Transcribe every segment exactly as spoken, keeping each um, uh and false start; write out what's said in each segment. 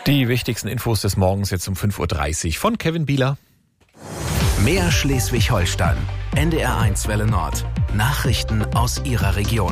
Die wichtigsten Infos des Morgens jetzt um fünf Uhr dreißig von Kevin Bieler. Mehr Schleswig-Holstein. N D R eins Welle Nord. Nachrichten aus Ihrer Region.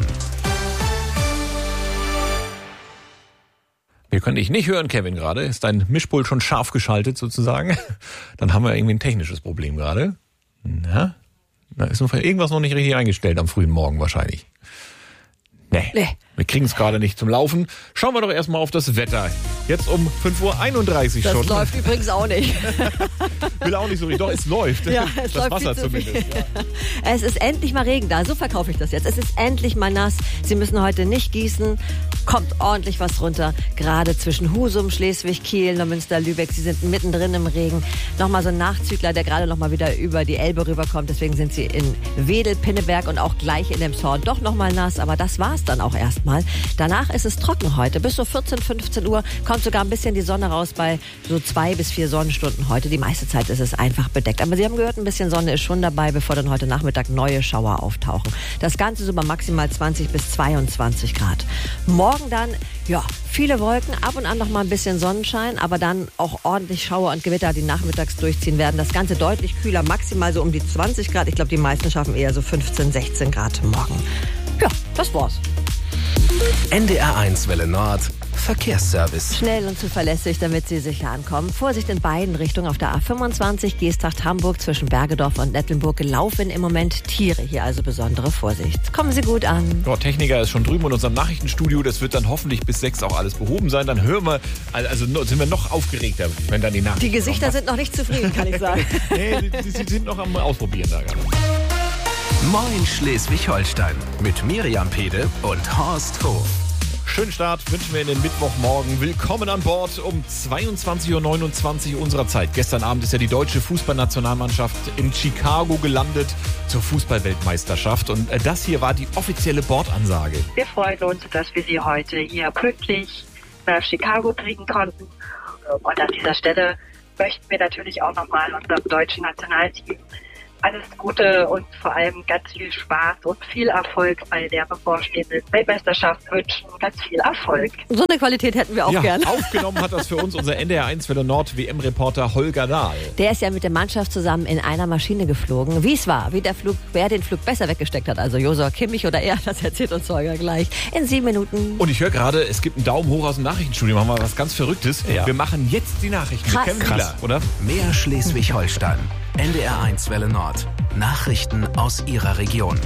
Wir können dich nicht hören, Kevin, gerade. Ist dein Mischpult schon scharf geschaltet sozusagen? Dann haben wir irgendwie ein technisches Problem gerade. Na, da ist irgendwas noch nicht richtig eingestellt am frühen Morgen wahrscheinlich. Nee, nee. Wir kriegen es gerade nicht zum Laufen. Schauen wir doch erstmal auf das Wetter. Jetzt um fünf Uhr einunddreißig das schon. Das läuft übrigens auch nicht. Will auch nicht so richtig. Doch, es läuft. Ja, es das läuft Wasser viel zu zumindest. Viel. Ja. Es ist endlich mal Regen da. So verkaufe ich das jetzt. Es ist endlich mal nass. Sie müssen heute nicht gießen. Kommt ordentlich was runter. Gerade zwischen Husum, Schleswig, Kiel, Neumünster, Lübeck. Sie sind mittendrin im Regen. Nochmal so ein Nachzügler, der gerade nochmal wieder über die Elbe rüberkommt. Deswegen sind Sie in Wedel, Pinneberg und auch gleich in dem Zorn doch nochmal nass. Aber das war's dann auch erstmal. Danach ist es trocken heute. Bis so vierzehn, fünfzehn Uhr kommt sogar ein bisschen die Sonne raus bei so zwei bis vier Sonnenstunden heute. Die meiste Zeit ist es einfach bedeckt. Aber Sie haben gehört, ein bisschen Sonne ist schon dabei, bevor dann heute Nachmittag neue Schauer auftauchen. Das Ganze so bei maximal zwanzig bis zweiundzwanzig Grad. Morgen dann, ja, viele Wolken, ab und an noch mal ein bisschen Sonnenschein, aber dann auch ordentlich Schauer und Gewitter, die nachmittags durchziehen werden. Das Ganze deutlich kühler, maximal so um die zwanzig Grad. Ich glaube, die meisten schaffen eher so fünfzehn, sechzehn Grad morgen. Ja, das war's. N D R eins Welle Nord. Verkehrsservice. Schnell und zuverlässig, damit Sie sicher ankommen. Vorsicht in beiden Richtungen auf der A fünfundzwanzig, Geesthacht-Hamburg zwischen Bergedorf und Nettlenburg. Laufen im Moment Tiere. Hier also besondere Vorsicht. Kommen Sie gut an. Der Techniker ist schon drüben in unserem Nachrichtenstudio. Das wird dann hoffentlich bis sechs auch alles behoben sein. Dann hören wir, also sind wir noch aufgeregter, wenn dann die Nachrichten Die Gesichter sind noch nicht zufrieden, kann ich sagen. Nee, sie, sie sind noch am Ausprobieren da gerade. Moin Schleswig-Holstein mit Miriam Pede und Horst Hof. Schönen Start wünschen wir in den Mittwochmorgen. Willkommen an Bord um zweiundzwanzig Uhr neunundzwanzig unserer Zeit. Gestern Abend ist ja die deutsche Fußballnationalmannschaft in Chicago gelandet zur Fußballweltmeisterschaft. Und das hier war die offizielle Bordansage. Wir freuen uns, dass wir Sie heute hier pünktlich nach Chicago kriegen konnten. Und an dieser Stelle möchten wir natürlich auch nochmal unserem deutschen Nationalteam alles Gute und vor allem ganz viel Spaß und viel Erfolg bei der bevorstehenden Weltmeisterschaft wünschen. Ganz viel Erfolg. So eine Qualität hätten wir auch ja, gern. Aufgenommen hat das für uns unser N D R eins Welle Nord W M-Reporter Holger Dahl. Der ist ja mit der Mannschaft zusammen in einer Maschine geflogen. Wie es war, wie der Flug, wer den Flug besser weggesteckt hat, also Josua Kimmich oder er, das erzählt uns Holger gleich in sieben Minuten. Und ich höre gerade, es gibt einen Daumen hoch aus dem Nachrichtenstudio. Machen wir was ganz Verrücktes. Ja. Wir machen jetzt die Nachrichten. Krass. Mit Kevin Bieler, oder? Mehr Schleswig-Holstein. N D R eins Welle Nord. Nachrichten aus Ihrer Region.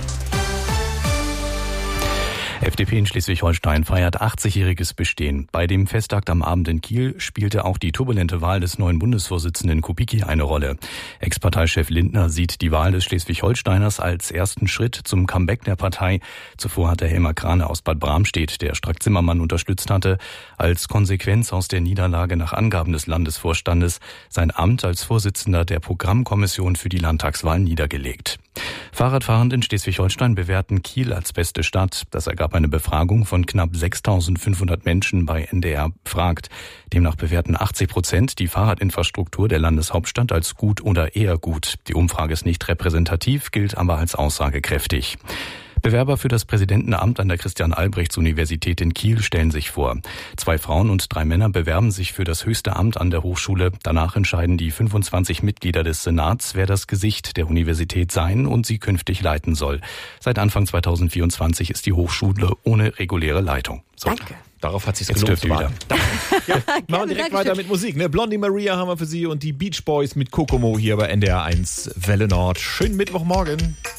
F D P in Schleswig-Holstein feiert achtzigjähriges Bestehen. Bei dem Festakt am Abend in Kiel spielte auch die turbulente Wahl des neuen Bundesvorsitzenden Kubicki eine Rolle. Ex-Parteichef Lindner sieht die Wahl des Schleswig-Holsteiners als ersten Schritt zum Comeback der Partei. Zuvor hatte Helmer Krane aus Bad Bramstedt, der Strack-Zimmermann unterstützt hatte, als Konsequenz aus der Niederlage nach Angaben des Landesvorstandes sein Amt als Vorsitzender der Programmkommission für die Landtagswahl niedergelegt. Fahrradfahrende in Schleswig-Holstein bewerten Kiel als beste Stadt. Das ergab eine Befragung von knapp sechstausendfünfhundert Menschen bei N D R fragt. Demnach bewerten achtzig Prozent die Fahrradinfrastruktur der Landeshauptstadt als gut oder eher gut. Die Umfrage ist nicht repräsentativ, gilt aber als aussagekräftig. Bewerber für das Präsidentenamt an der Christian-Albrechts-Universität in Kiel stellen sich vor. Zwei Frauen und drei Männer bewerben sich für das höchste Amt an der Hochschule. Danach entscheiden die fünfundzwanzig Mitglieder des Senats, wer das Gesicht der Universität sein und sie künftig leiten soll. Seit Anfang zweitausendvierundzwanzig ist die Hochschule ohne reguläre Leitung. So. Danke. Darauf hat sich's Jetzt gelohnt zu dürft ihr warten. Danke. Ja, machen wir direkt weiter mit Musik. Ne? Blondie Maria haben wir für Sie und die Beach Boys mit Kokomo hier bei N D R eins Welle Nord. Schönen Mittwochmorgen.